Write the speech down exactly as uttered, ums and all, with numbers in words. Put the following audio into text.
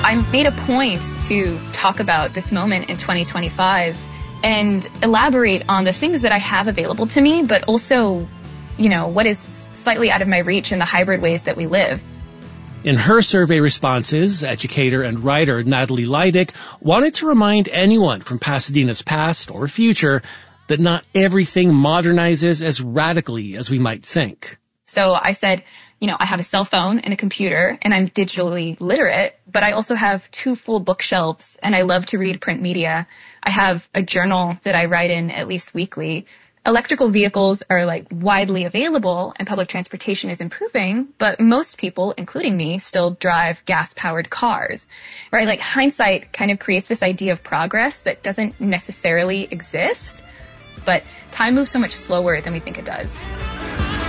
I made a point to talk about this moment in twenty twenty-five and elaborate on the things that I have available to me, but also, you know, what is slightly out of my reach in the hybrid ways that we live. In her survey responses, educator and writer Natalie Leidick wanted to remind anyone from Pasadena's past or future that not everything modernizes as radically as we might think. So I said, you know, I have a cell phone and a computer and I'm digitally literate, but I also have two full bookshelves and I love to read print media. I have a journal that I write in at least weekly. Electrical vehicles are like widely available and public transportation is improving, but most people, including me, still drive gas-powered cars, right? Like hindsight kind of creates this idea of progress that doesn't necessarily exist, but time moves so much slower than we think it does.